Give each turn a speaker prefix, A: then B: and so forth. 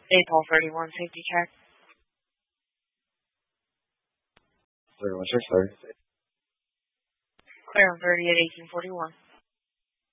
A: April 31 safety check.
B: 31 630.
A: Clear on 30 at 1841.